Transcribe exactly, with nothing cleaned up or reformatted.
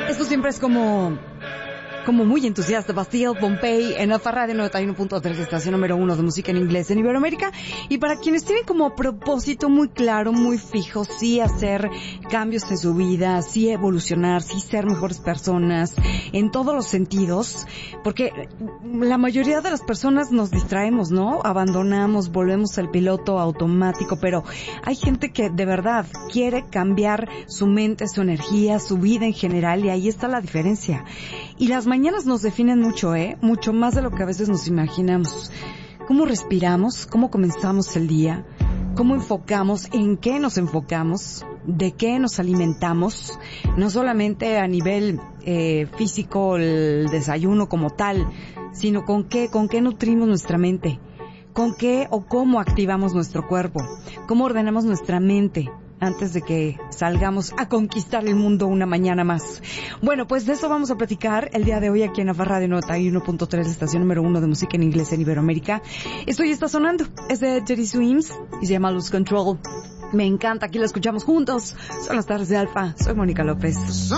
Esto siempre es como... como muy entusiasta. Bastille, Pompey, en Alfa Radio noventa y uno punto tres, estación número uno de música en inglés en Iberoamérica. Y para quienes tienen como propósito muy claro, muy fijo, sí hacer cambios en su vida, sí evolucionar, sí ser mejores personas, en todos los sentidos, porque la mayoría de las personas nos distraemos, ¿no? Abandonamos, volvemos al piloto automático, pero hay gente que de verdad quiere cambiar su mente, su energía, su vida en general, y ahí está la diferencia. Y las mañanas nos definen mucho, ¿eh? Mucho más de lo que a veces nos imaginamos. ¿Cómo respiramos? ¿Cómo comenzamos el día? ¿Cómo enfocamos? ¿En qué nos enfocamos? ¿De qué nos alimentamos? No solamente a nivel eh, físico, el desayuno como tal, sino con qué, con qué nutrimos nuestra mente. ¿Con qué o cómo activamos nuestro cuerpo? ¿Cómo ordenamos nuestra mente antes de que salgamos a conquistar el mundo una mañana más? Bueno, pues de eso vamos a platicar el día de hoy aquí en Alfa Radio noventa y uno punto tres, estación número uno de música en inglés en Iberoamérica. Esto ya está sonando, es de Teddy Swims y se llama Lose Control. Me encanta, aquí la escuchamos juntos. Son las tardes de Alfa, soy Mónica López.